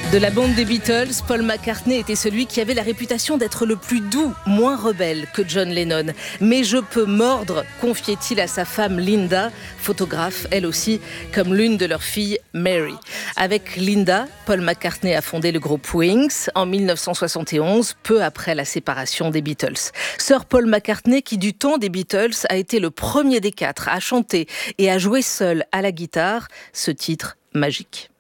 De la bande des Beatles, Paul McCartney était celui qui avait la réputation d'être le plus doux, moins rebelle que John Lennon. Mais je peux mordre, confiait-il à sa femme Linda, photographe elle aussi, comme l'une de leurs filles Mary. Avec Linda, Paul McCartney a fondé le groupe Wings en 1971, peu après la séparation des Beatles. Sir Paul McCartney, qui du temps des Beatles a été le premier des quatre à chanter et à jouer seul à la guitare ce titre magique.